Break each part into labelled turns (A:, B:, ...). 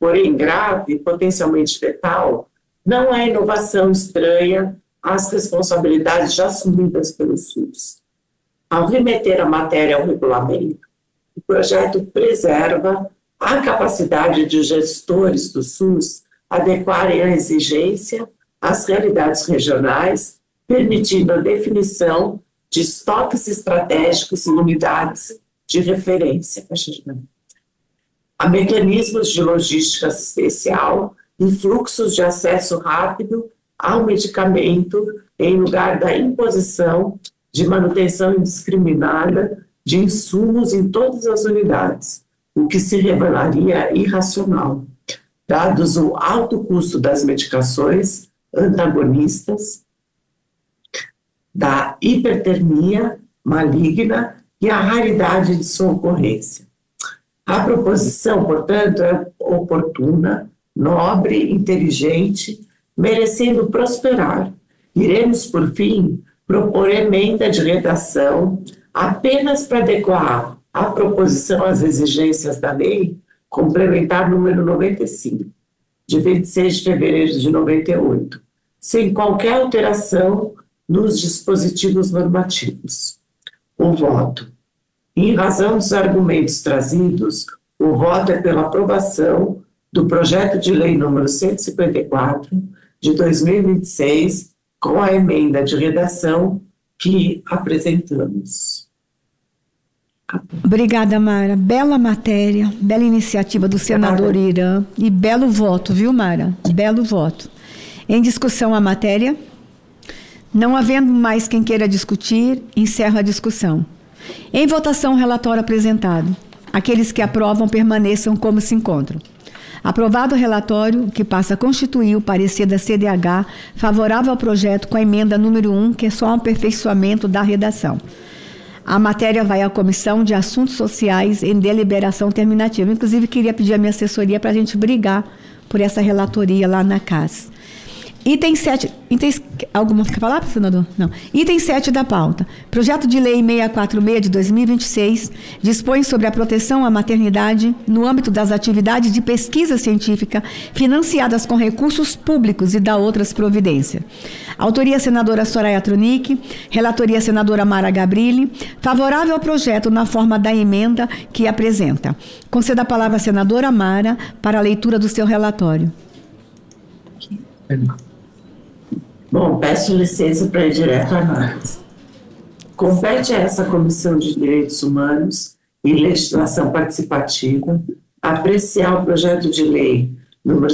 A: porém grave e potencialmente letal, não é inovação estranha às responsabilidades já assumidas pelo SUS. Ao remeter a matéria ao regulamento, o projeto preserva a capacidade de gestores do SUS adequarem a exigência às realidades regionais, permitindo a definição de estoques estratégicos e unidades de referência. Há mecanismos de logística assistencial e fluxos de acesso rápido ao medicamento em lugar da imposição de manutenção indiscriminada de insumos em todas as unidades, o que se revelaria irracional, dados o alto custo das medicações antagonistas, da hipertermia maligna e a raridade de sua ocorrência. A proposição, portanto, é oportuna, nobre, inteligente, merecendo prosperar. Iremos, por fim, propor emenda de redação apenas para adequar a proposição às exigências da lei complementar número 95, de 26 de fevereiro de 98, sem qualquer alteração nos dispositivos normativos. O voto. Em razão dos argumentos trazidos, o voto é pela aprovação do projeto de lei número 154, de 2026, com a emenda de redação que apresentamos.
B: Obrigada, Mara. Bela matéria, bela iniciativa do senador Irã e belo voto, viu, Mara? Belo voto. Em discussão a matéria? Não havendo mais quem queira discutir, encerro a discussão. Em votação, o relatório apresentado. Aqueles que aprovam permaneçam como se encontram. Aprovado o relatório, que passa a constituir o parecer da CDH favorável ao projeto com a emenda número 1, que é só um aperfeiçoamento da redação. A matéria vai à Comissão de Assuntos Sociais em deliberação terminativa. Inclusive, queria pedir a minha assessoria para a gente brigar por essa relatoria lá na CAS. Item 7. Alguma quer falar, senador? Não. Item 7 da pauta. Projeto de Lei 646 de 2026 dispõe sobre a proteção à maternidade no âmbito das atividades de pesquisa científica financiadas com recursos públicos e da outras providências. Autoria senadora Soraya Tronic, relatoria senadora Mara Gabrilli, favorável ao projeto na forma da emenda que apresenta. Conceda a palavra à senadora Mara para a leitura do seu relatório.
A: Bom, peço licença para ir direto à análise. Compete a essa Comissão de Direitos Humanos e Legislação Participativa apreciar o projeto de lei número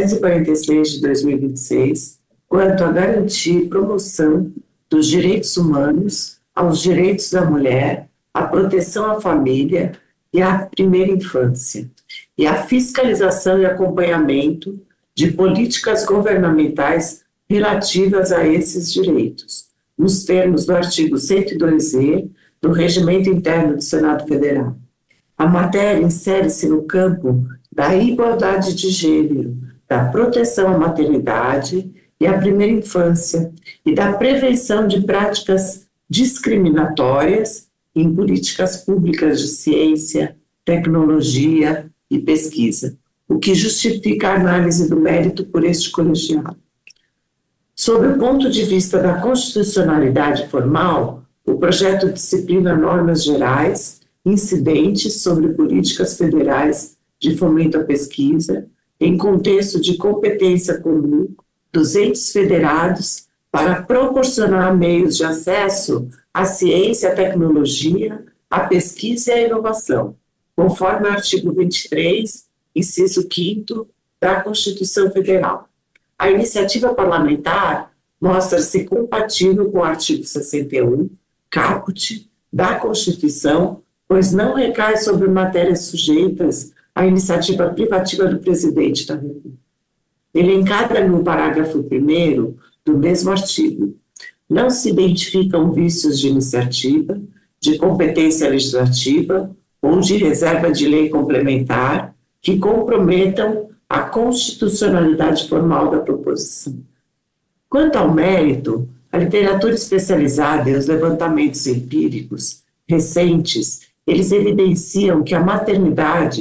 A: 646 de 2026 quanto a garantir promoção dos direitos humanos aos direitos da mulher, à proteção à família e à primeira infância, e à fiscalização e acompanhamento de políticas governamentais relativas a esses direitos, nos termos do artigo 102e do Regimento Interno do Senado Federal. A matéria insere-se no campo da igualdade de gênero, da proteção à maternidade e à primeira infância e da prevenção de práticas discriminatórias em políticas públicas de ciência, tecnologia e pesquisa, o que justifica a análise do mérito por este colegiado. Sob o ponto de vista da constitucionalidade formal, o projeto disciplina normas gerais incidentes sobre políticas federais de fomento à pesquisa, em contexto de competência comum dos entes federados para proporcionar meios de acesso à ciência, à tecnologia, à pesquisa e à inovação, conforme o artigo 23, inciso 5º da Constituição Federal. A iniciativa parlamentar mostra-se compatível com o artigo 61, caput, da Constituição, pois não recai sobre matérias sujeitas à iniciativa privativa do presidente da República. Elencada no parágrafo 1º do mesmo artigo, não se identificam vícios de iniciativa, de competência legislativa ou de reserva de lei complementar que comprometam a constitucionalidade formal da proposição. Quanto ao mérito, a literatura especializada e os levantamentos empíricos recentes, eles evidenciam que a maternidade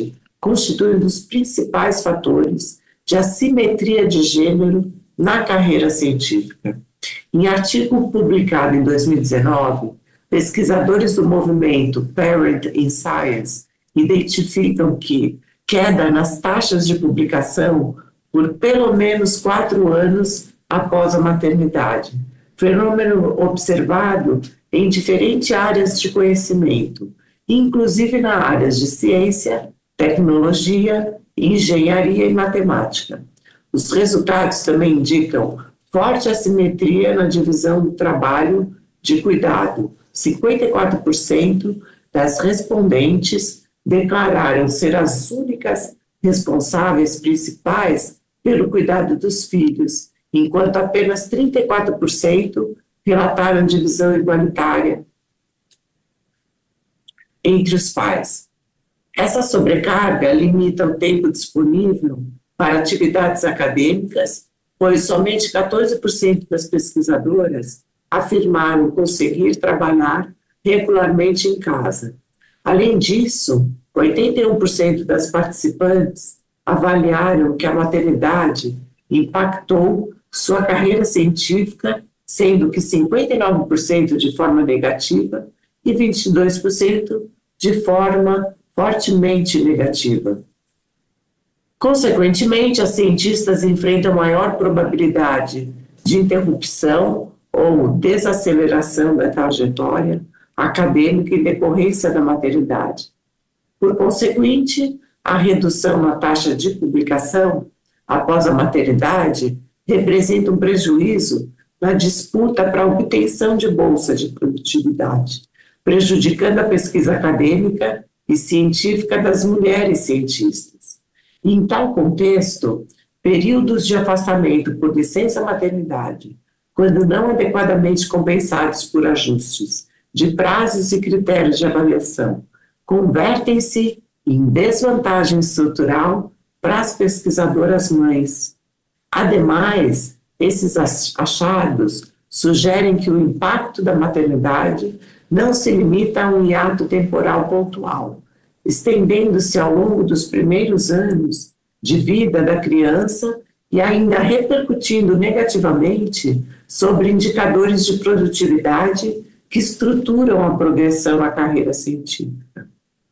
A: constitui um dos principais fatores de assimetria de gênero na carreira científica. Em artigo publicado em 2019, pesquisadores do movimento Parent in Science identificam que queda nas taxas de publicação por pelo menos 4 anos após a maternidade, fenômeno observado em diferentes áreas de conhecimento, inclusive nas áreas de ciência, tecnologia, engenharia e matemática. Os resultados também indicam forte assimetria na divisão do trabalho de cuidado. 54% das respondentes declararam ser as únicas responsáveis principais pelo cuidado dos filhos, enquanto apenas 34% relataram divisão igualitária entre os pais. Essa sobrecarga limita o tempo disponível para atividades acadêmicas, pois somente 14% das pesquisadoras afirmaram conseguir trabalhar regularmente em casa. Além disso, 81% das participantes avaliaram que a maternidade impactou sua carreira científica, sendo que 59% de forma negativa e 22% de forma fortemente negativa. Consequentemente, as cientistas enfrentam maior probabilidade de interrupção ou desaceleração da trajetória acadêmica em decorrência da maternidade. Por conseguinte, a redução na taxa de publicação após a maternidade representa um prejuízo na disputa para a obtenção de bolsa de produtividade, prejudicando a pesquisa acadêmica e científica das mulheres cientistas. E, em tal contexto, períodos de afastamento por licença maternidade, quando não adequadamente compensados por ajustes de prazos e critérios de avaliação, convertem-se em desvantagem estrutural para as pesquisadoras mães. Ademais, esses achados sugerem que o impacto da maternidade não se limita a um hiato temporal pontual, estendendo-se ao longo dos primeiros anos de vida da criança e ainda repercutindo negativamente sobre indicadores de produtividade que estruturam a progressão na carreira científica.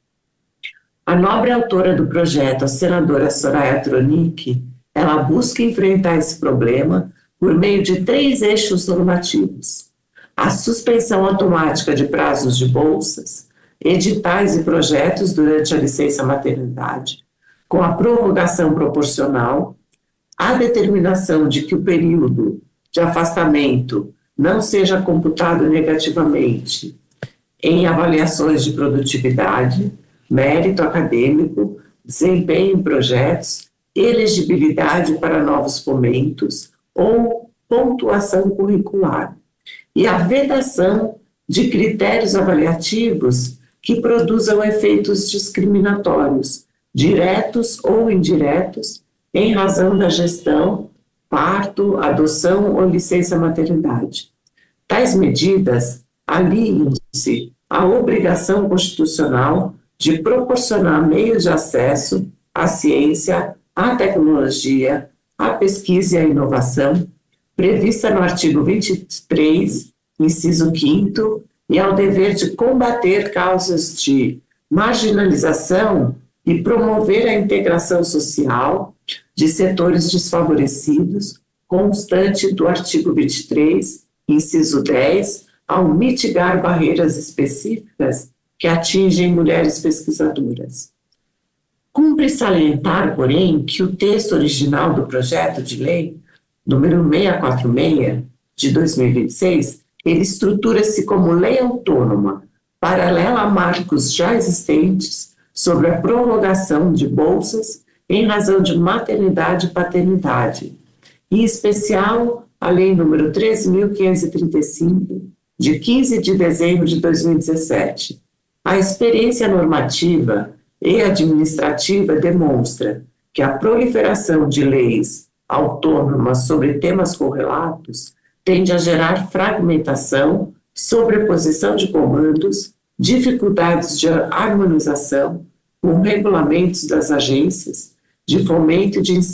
A: A nobre autora do projeto, a senadora Soraya Tronic, ela busca enfrentar esse problema por meio de 3 eixos normativos: a suspensão automática de prazos de bolsas, editais e projetos durante a licença maternidade, com a prorrogação proporcional, a determinação de que o período de afastamento não seja computado negativamente em avaliações de produtividade, mérito acadêmico, desempenho em projetos, elegibilidade para novos fomentos ou pontuação curricular, e a vedação de critérios avaliativos que produzam efeitos discriminatórios, diretos ou indiretos, em razão da gestão, parto, adoção ou licença maternidade. Tais medidas aliam-se à obrigação constitucional de proporcionar meios de acesso à ciência, à tecnologia, à pesquisa e à inovação, prevista no artigo 23, inciso 5º, e ao dever de combater causas de marginalização e promover a integração social de setores desfavorecidos, constante do artigo 23, inciso 10, ao mitigar barreiras específicas que atingem mulheres pesquisadoras. Cumpre salientar, porém, que o texto original do projeto de lei, número 646, de 2026, ele estrutura-se como lei autônoma, paralela a marcos já existentes sobre a prorrogação de bolsas em razão de maternidade e paternidade, em especial a lei número 13.535, de 15 de dezembro de 2017. A experiência normativa e administrativa demonstra que a proliferação de leis autônomas sobre temas correlatos tende a gerar fragmentação, sobreposição de comandos, dificuldades de harmonização, com regulamentos das agências de fomento e de